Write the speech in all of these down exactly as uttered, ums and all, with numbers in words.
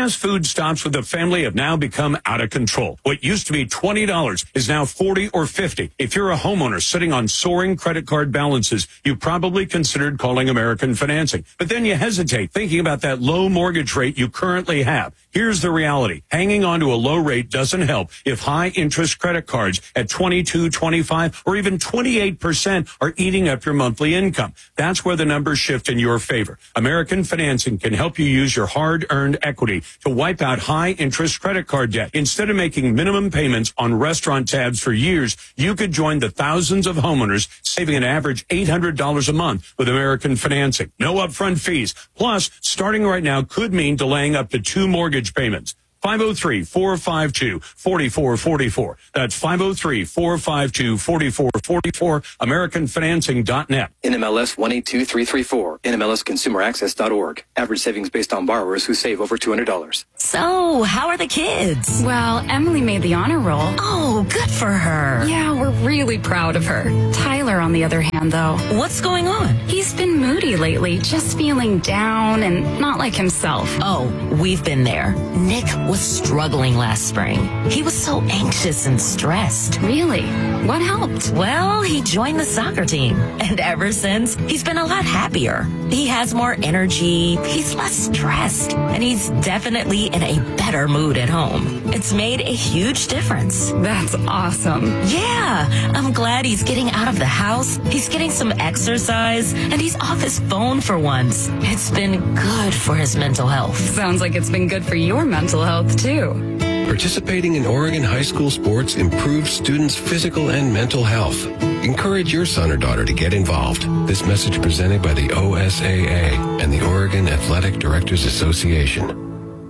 Fast food stops with a family have now become out of control. What used to be twenty dollars is now forty or fifty. If you're a homeowner sitting on soaring credit card balances, you probably considered calling American Financing. But then you hesitate, thinking about that low mortgage rate you currently have. Here's the reality. Hanging on to a low rate doesn't help if high interest credit cards at twenty-two, twenty-five, or even twenty-eight percent are eating up your monthly income. That's where the numbers shift in your favor. American Financing can help you use your hard-earned equity to wipe out high interest credit card debt. Instead of making minimum payments on restaurant tabs for years, you could join the thousands of homeowners saving an average eight hundred dollars a month with American Financing. No upfront fees. Plus, starting right now could mean delaying up to two mortgage payments. five oh three, four five two, four four four four. That's five oh three, four five two, four four four four, American Financing dot net. N M L S one eight two three three four, N M L S consumer access dot org. Average savings based on borrowers who save over two hundred dollars. So, how are the kids? Well, Emily made the honor roll. Oh, good for her. Yeah, we're really proud of her. Tyler, on the other hand, though. What's going on? He's been moody lately, just feeling down and not like himself. Oh, we've been there. Nick was struggling last spring. He was so anxious and stressed. Really? What helped? Well, he joined the soccer team. And ever since, he's been a lot happier. He has more energy, he's less stressed, and he's definitely in a better mood at home. It's made a huge difference. That's awesome. Yeah, I'm glad he's getting out of the house, he's getting some exercise, and he's off his phone for once. It's been good for his mental health. Sounds like it's been good for your mental health, too. Participating in Oregon high school sports improves students' physical and mental health. Encourage your son or daughter to get involved. This message presented by the O S A A and the Oregon Athletic Directors Association.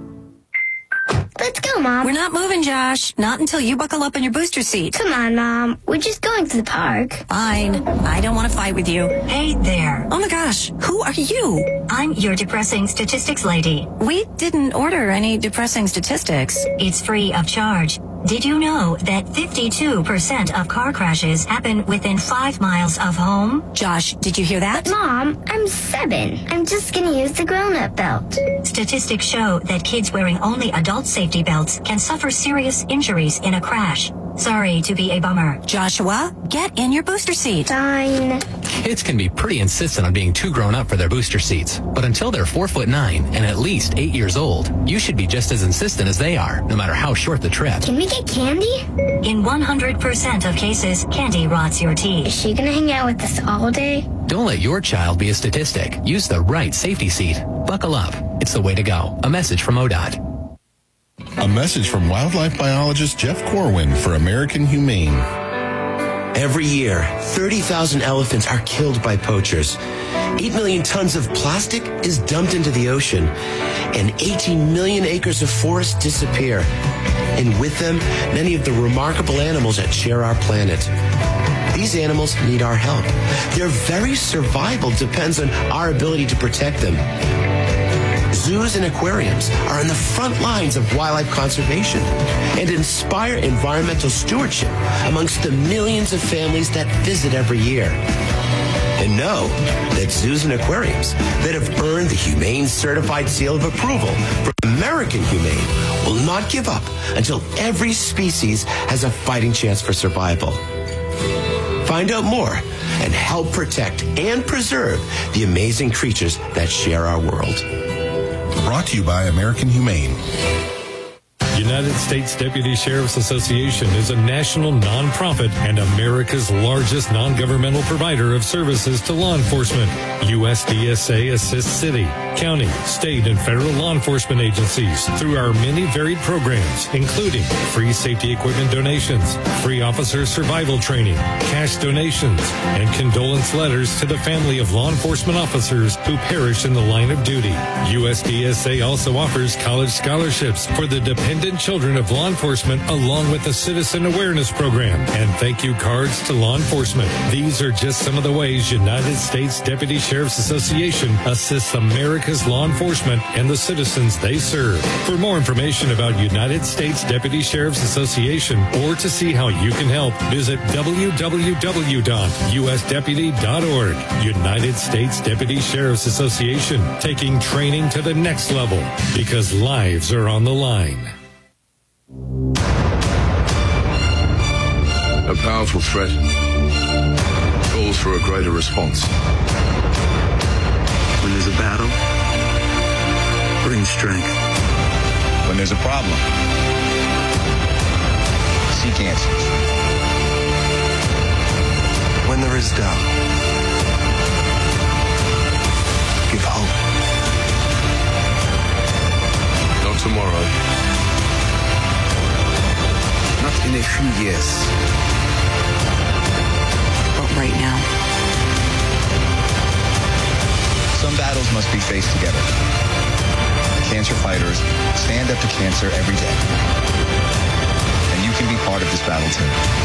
Let's go, Mom. We're not moving, Josh. Not until you buckle up in your booster seat. Come on, Mom. We're just going to the park. Fine. I don't want to fight with you. Hey there. Oh my gosh. Who are you? I'm your depressing statistics lady. We didn't order any depressing statistics. It's free of charge. Did you know that fifty-two percent of car crashes happen within five miles of home? Josh, did you hear that? But Mom, I'm seven. I'm just going to use the grown-up belt. Statistics show that kids wearing only adult safety belts can suffer serious injuries in a crash. Sorry to be a bummer. Joshua, get in your booster seat. Fine. Kids can be pretty insistent on being too grown up for their booster seats. But until they're four foot nine and at least eight years old, you should be just as insistent as they are, no matter how short the trip. Can we get candy? In one hundred percent of cases, candy rots your teeth. Is she going to hang out with us all day? Don't let your child be a statistic. Use the right safety seat. Buckle up. It's the way to go. A message from O D O T. A message from wildlife biologist Jeff Corwin for American Humane. Every year, thirty thousand elephants are killed by poachers. eight million tons of plastic is dumped into the ocean, and eighteen million acres of forest disappear. And with them, many of the remarkable animals that share our planet. These animals need our help. Their very survival depends on our ability to protect them. Zoos and aquariums are on the front lines of wildlife conservation and inspire environmental stewardship amongst the millions of families that visit every year. And know that zoos and aquariums that have earned the Humane Certified Seal of Approval from American Humane will not give up until every species has a fighting chance for survival. Find out more and help protect and preserve the amazing creatures that share our world. Brought to you by American Humane. United States Deputy Sheriff's Association is a national nonprofit and America's largest non-governmental provider of services to law enforcement. U S D S A assists city, county, state, and federal law enforcement agencies through our many varied programs, including free safety equipment donations, free officer survival training, cash donations, and condolence letters to the family of law enforcement officers who perish in the line of duty. U S D S A also offers college scholarships for the dependent children of law enforcement, along with the Citizen Awareness Program and thank you cards to law enforcement. These are just some of the ways United States Deputy Sheriff's Association assists American America's law enforcement and the citizens they serve. For more information about United States Deputy Sheriff's Association or to see how you can help, visit w w w dot u s deputy dot org. United States Deputy Sheriff's Association, taking training to the next level because lives are on the line. A powerful threat calls for a greater response. When there's a battle, bring strength. When there's a problem, seek answers. When there is doubt, give hope. Not tomorrow. Not in a few years. But right now. Some battles must be faced together. Cancer fighters stand up to cancer every day. And you can be part of this battle too.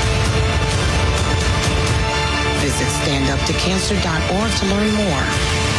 Visit stand up to cancer dot org to learn more.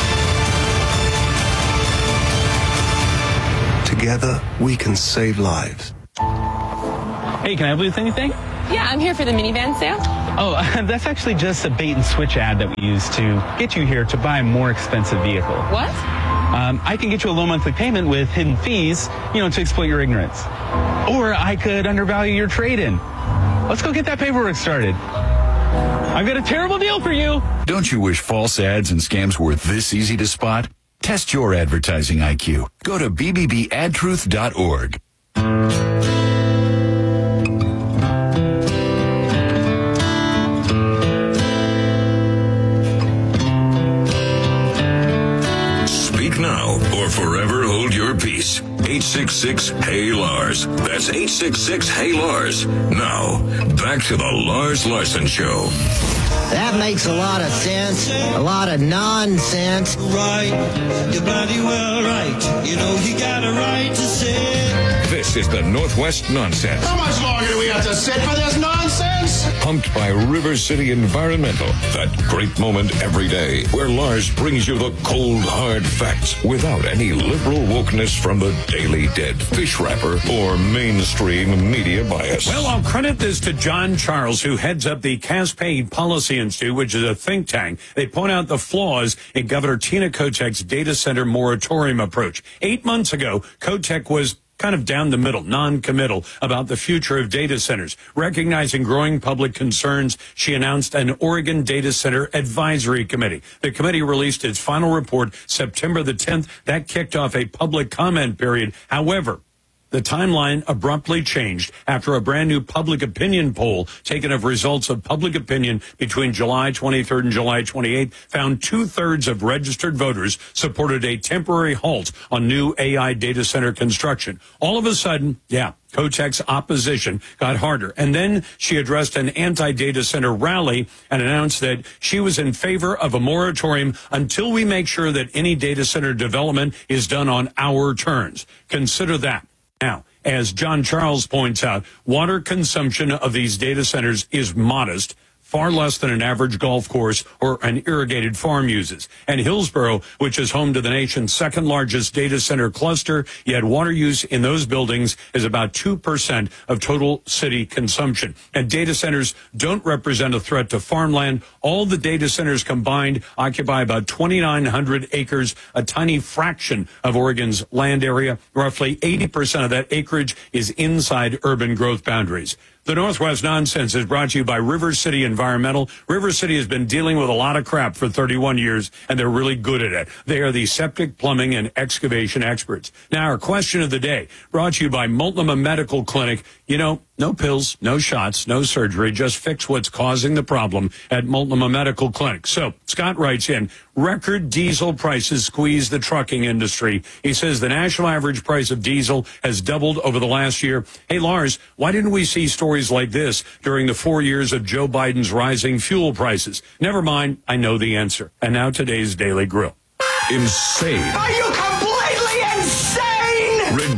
Together, we can save lives. Hey, can I help you with anything? Yeah, I'm here for the minivan sale. Oh, that's actually just a bait and switch ad that we use to get you here to buy a more expensive vehicle. What? Um, I can get you a low monthly payment with hidden fees, you know, to exploit your ignorance. Or I could undervalue your trade-in. Let's go get that paperwork started. I've got a terrible deal for you. Don't you wish false ads and scams were this easy to spot? Test your advertising I Q. Go to b b b ad truth dot org. Now or forever hold your peace. eight six six, Hey Lars. That's eight six six, Hey Lars. Now, back to the Lars Larson Show. That makes a lot of sense. A lot of nonsense. Right. You're bloody well right. You know you got a right to say. This is the Northwest Nonsense. How much longer do we have to sit for this nonsense? Pumped by River City Environmental. That great moment every day where Lars brings you the cold, hard facts without any liberal wokeness from the Daily Dead, fish wrapper, or mainstream media bias. Well, I'll credit this to John Charles, who heads up the Cascade Policy Institute, which is a think tank. They point out the flaws in Governor Tina Kotek's data center moratorium approach. Eight months ago, Kotek was kind of down the middle, non-committal about the future of data centers. Recognizing growing public concerns, she announced an Oregon Data Center Advisory Committee. The committee released its final report September the tenth. That kicked off a public comment period. However, the timeline abruptly changed after a brand new public opinion poll taken of results of public opinion between July twenty-third and July twenty-eighth found two-thirds of registered voters supported a temporary halt on new A I data center construction. All of a sudden, yeah, Kotek's opposition got harder. And then she addressed an anti-data center rally and announced that she was in favor of a moratorium until we make sure that any data center development is done on our terms. Consider that. Now, as John Charles points out, water consumption of these data centers is modest, far less than an average golf course or an irrigated farm uses. And Hillsborough, which is home to the nation's second largest data center cluster, yet water use in those buildings is about two percent of total city consumption. And data centers don't represent a threat to farmland. All the data centers combined occupy about twenty-nine hundred acres, a tiny fraction of Oregon's land area. Roughly eighty percent of that acreage is inside urban growth boundaries. The Northwest Nonsense is brought to you by River City Environmental. River City has been dealing with a lot of crap for thirty-one years, and they're really good at it. They are the septic, plumbing, and excavation experts. Now, our question of the day, brought to you by Multnomah Medical Clinic. You know, no pills, no shots, no surgery. Just fix what's causing the problem at Multnomah Medical Clinic. So, Scott writes in, record diesel prices squeeze the trucking industry. He says the national average price of diesel has doubled over the last year. Hey, Lars, why didn't we see stories like this during the four years of Joe Biden's rising fuel prices? Never mind, I know the answer. And now today's Daily Grill. Insane. Are you completely insane?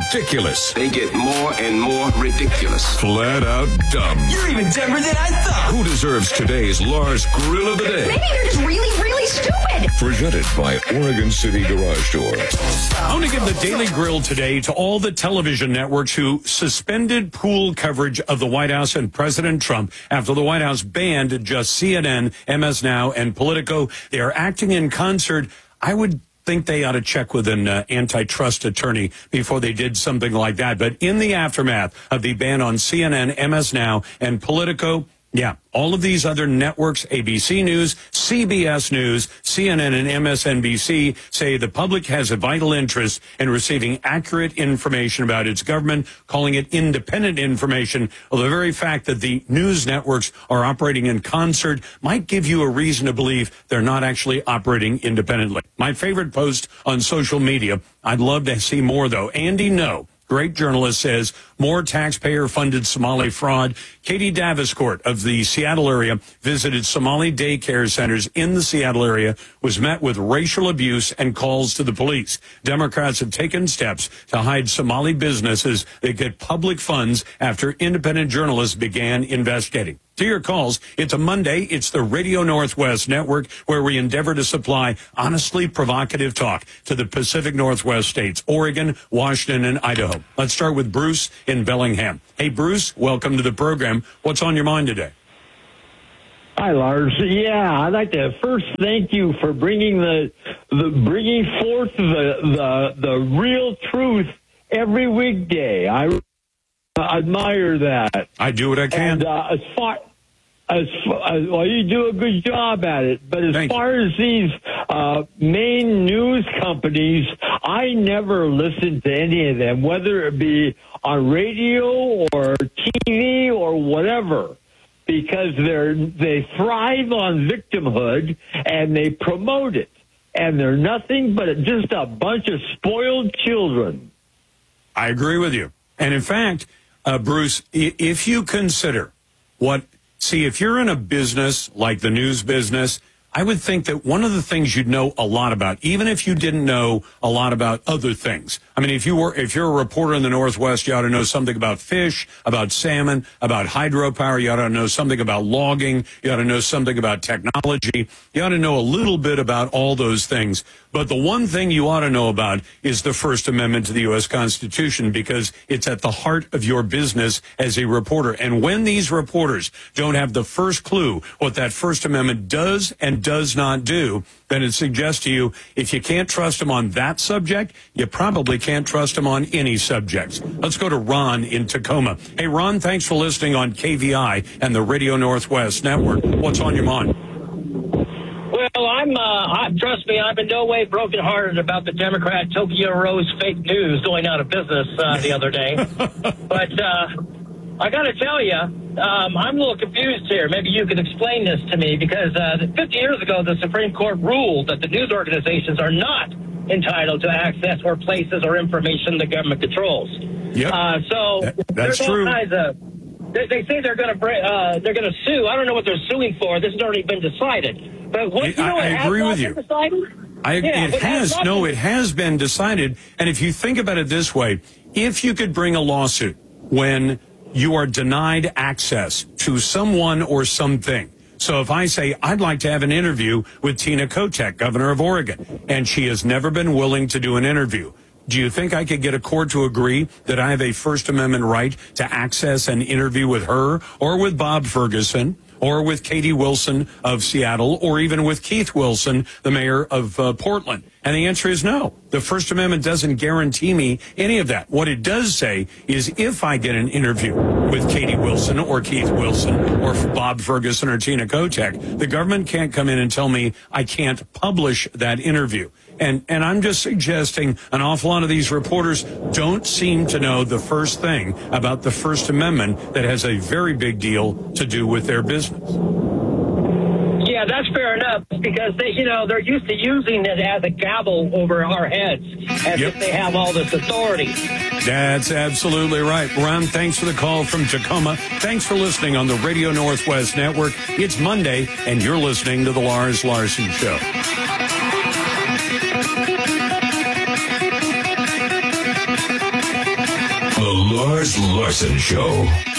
ridiculous. They get more and more ridiculous. Flat out dumb. You're even dumber than I thought. Who deserves today's Lars Grill of the Day? Maybe they're just really, really stupid. Presented by Oregon City Garage Door. I want to give the Daily Grill today to all the television networks who suspended pool coverage of the White House and President Trump after the White House banned just C N N, M S Now, and Politico. They are acting in concert. I would think they ought to check with an uh, antitrust attorney before they did something like that. But in the aftermath of the ban on C N N, M S Now, and Politico, yeah, all of these other networks, A B C News, C B S News, C N N, and M S N B C, say the public has a vital interest in receiving accurate information about its government, calling it independent information. Well, the very fact that the news networks are operating in concert might give you a reason to believe they're not actually operating independently. My favorite post on social media, I'd love to see more, though. Andy No, great journalist, says more taxpayer-funded Somali fraud. Katie Daviscourt of the Seattle area visited Somali daycare centers in the Seattle area, was met with racial abuse and calls to the police. Democrats have taken steps to hide Somali businesses that get public funds after independent journalists began investigating. To your calls, it's a Monday. It's the Radio Northwest Network, where we endeavor to supply honestly provocative talk to the Pacific Northwest states, Oregon, Washington, and Idaho. Let's start with Bruce in Bellingham. Hey, Bruce, welcome to the program. What's on your mind today? Hi, Lars. Yeah, I'd like to first thank you for bringing the, the bringing forth the, the, the real truth every weekday. I admire that. I do what I can. And, uh, as far As, as well, you do a good job at it. But as Thank far you. as these uh, main news companies, I never listen to any of them, whether it be on radio or T V or whatever, because they're they thrive on victimhood and they promote it, and they're nothing but just a bunch of spoiled children. I agree with you, and in fact, uh, Bruce, if you consider what. See, if you're in a business like the news business, I would think that one of the things you'd know a lot about, even if you didn't know a lot about other things. I mean, if you were, if you're a reporter in the Northwest, you ought to know something about fish, about salmon, about hydropower. You ought to know something about logging. You ought to know something about technology. You ought to know a little bit about all those things. But the one thing you ought to know about is the First Amendment to the U S Constitution, because it's at the heart of your business as a reporter. And when these reporters don't have the first clue what that First Amendment does and does not do, then it suggests to you, if you can't trust them on that subject, you probably can't trust them on any subjects. Let's go to Ron in Tacoma. Hey, Ron, thanks for listening on K V I and the Radio Northwest Network. What's on your mind? Well, I'm, uh, I, trust me, I'm in no way brokenhearted about the Democrat Tokyo Rose fake news going out of business uh, the other day. But uh, I got to tell you, um, I'm a little confused here. Maybe you can explain this to me, because uh, fifty years ago, the Supreme Court ruled that the news organizations are not entitled to access or places or information the government controls. Yep. Uh, so that, that's there's all true. kinds of. They, they say they're going to uh, they're going to sue. I don't know what they're suing for. This has already been decided. But what, you know, I, I agree with you. I, yeah, it has. No, it has been decided. And if you think about it this way, if you could bring a lawsuit when you are denied access to someone or something. So if I say, I'd like to have an interview with Tina Kotek, governor of Oregon, and she has never been willing to do an interview, do you think I could get a court to agree that I have a First Amendment right to access an interview with her or with Bob Ferguson or with Katie Wilson of Seattle or even with Keith Wilson, the mayor of uh, Portland? And the answer is no. The First Amendment doesn't guarantee me any of that. What it does say is if I get an interview with Katie Wilson or Keith Wilson or Bob Ferguson or Tina Kotek, the government can't come in and tell me I can't publish that interview. And and I'm just suggesting an awful lot of these reporters don't seem to know the first thing about the First Amendment that has a very big deal to do with their business. Yeah, that's fair enough, because they, you know, they're used to using it as a gavel over our heads, as Yep. if they have all this authority. That's absolutely right. Ron, thanks for the call from Tacoma. Thanks for listening on the Radio Northwest Network. It's Monday, and you're listening to The Lars Larson Show. Lars Larson Show.